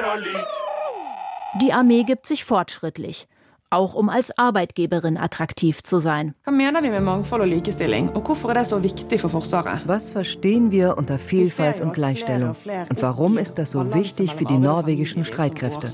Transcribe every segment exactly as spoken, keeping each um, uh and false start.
Die Armee gibt sich fortschrittlich, auch um als Arbeitgeberin attraktiv zu sein. Was verstehen wir unter Vielfalt und Gleichstellung? Und warum ist das so wichtig für die norwegischen Streitkräfte?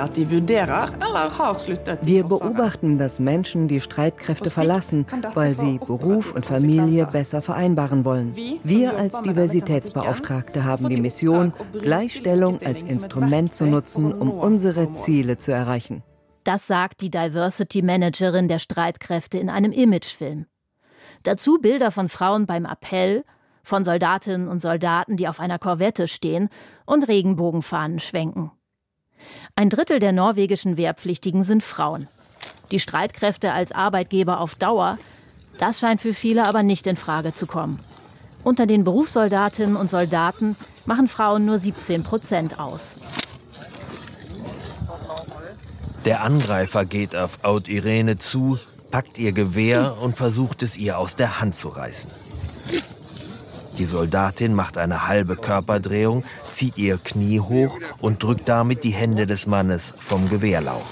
Wir beobachten, dass Menschen die Streitkräfte verlassen, weil sie Beruf und Familie besser vereinbaren wollen. Wir als Diversitätsbeauftragte haben die Mission, Gleichstellung als Instrument zu nutzen, um unsere Ziele zu erreichen. Das sagt die Diversity Managerin der Streitkräfte in einem Imagefilm. Dazu Bilder von Frauen beim Appell, von Soldatinnen und Soldaten, die auf einer Korvette stehen und Regenbogenfahnen schwenken. Ein Drittel der norwegischen Wehrpflichtigen sind Frauen. Die Streitkräfte als Arbeitgeber auf Dauer, das scheint für viele aber nicht in Frage zu kommen. Unter den Berufssoldatinnen und Soldaten machen Frauen nur siebzehn Prozent aus. Der Angreifer geht auf Aud Irene zu, packt ihr Gewehr und versucht es ihr aus der Hand zu reißen. Die Soldatin macht eine halbe Körperdrehung, zieht ihr Knie hoch und drückt damit die Hände des Mannes vom Gewehrlauf.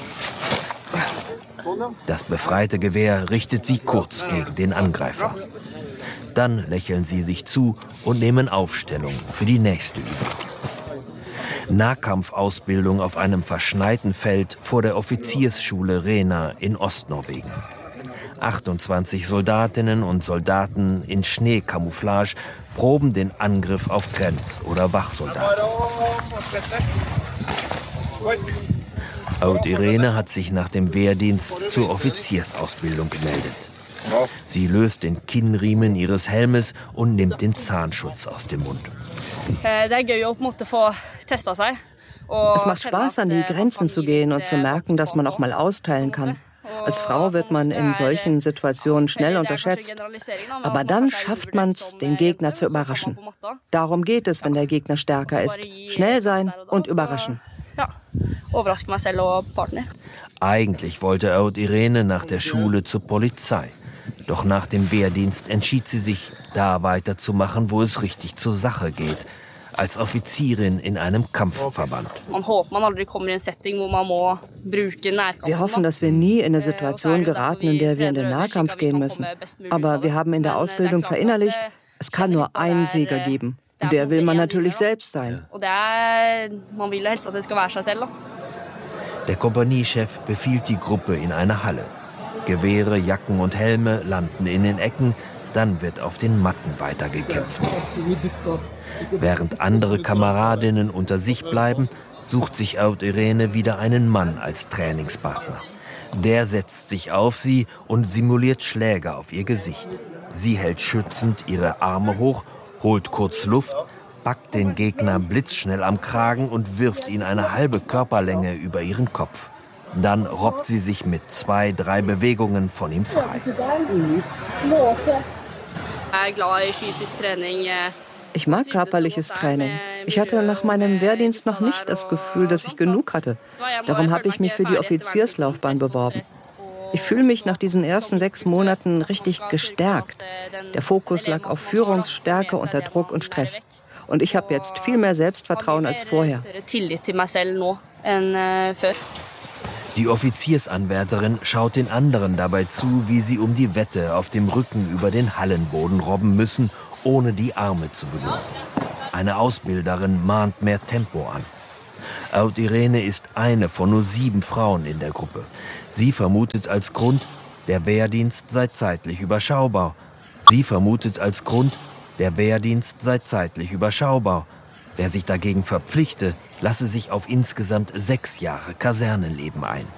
Das befreite Gewehr richtet sie kurz gegen den Angreifer. Dann lächeln sie sich zu und nehmen Aufstellung für die nächste Übung. Nahkampfausbildung auf einem verschneiten Feld vor der Offiziersschule Rena in Ostnorwegen. achtundzwanzig Soldatinnen und Soldaten in Schneekamouflage proben den Angriff auf Grenz- oder Wachsoldaten. Aud Irene hat sich nach dem Wehrdienst zur Offiziersausbildung gemeldet. Sie löst den Kinnriemen ihres Helmes und nimmt den Zahnschutz aus dem Mund. Es macht Spaß, an die Grenzen zu gehen und zu merken, dass man auch mal austeilen kann. Als Frau wird man in solchen Situationen schnell unterschätzt. Aber dann schafft man es, den Gegner zu überraschen. Darum geht es, wenn der Gegner stärker ist. Schnell sein und überraschen. Eigentlich wollte Aud Irene nach der Schule zur Polizei. Doch nach dem Wehrdienst entschied sie sich, da weiterzumachen, wo es richtig zur Sache geht. Als Offizierin in einem Kampfverband. Wir hoffen, dass wir nie in eine Situation geraten, in der wir in den Nahkampf gehen müssen. Aber wir haben in der Ausbildung verinnerlicht, es kann nur einen Sieger geben. Und der will man natürlich selbst sein. Der Kompaniechef befiehlt die Gruppe in eine Halle. Gewehre, Jacken und Helme landen in den Ecken, dann wird auf den Matten weitergekämpft. Während andere Kameradinnen unter sich bleiben, sucht sich Aud Irene wieder einen Mann als Trainingspartner. Der setzt sich auf sie und simuliert Schläge auf ihr Gesicht. Sie hält schützend ihre Arme hoch, holt kurz Luft, packt den Gegner blitzschnell am Kragen und wirft ihn eine halbe Körperlänge über ihren Kopf. Dann robbt sie sich mit zwei, drei Bewegungen von ihm frei. Ich mag körperliches Training. Ich hatte nach meinem Wehrdienst noch nicht das Gefühl, dass ich genug hatte. Darum habe ich mich für die Offizierslaufbahn beworben. Ich fühle mich nach diesen ersten sechs Monaten richtig gestärkt. Der Fokus lag auf Führungsstärke unter Druck und Stress. Und ich habe jetzt viel mehr Selbstvertrauen als vorher. Die Offiziersanwärterin schaut den anderen dabei zu, wie sie um die Wette auf dem Rücken über den Hallenboden robben müssen, ohne die Arme zu benutzen. Eine Ausbilderin mahnt mehr Tempo an. Aud Irene ist eine von nur sieben Frauen in der Gruppe. Sie vermutet als Grund, der Wehrdienst sei zeitlich überschaubar. Sie vermutet als Grund, der Wehrdienst sei zeitlich überschaubar. Wer sich dagegen verpflichte, lasse sich auf insgesamt sechs Jahre Kasernenleben ein.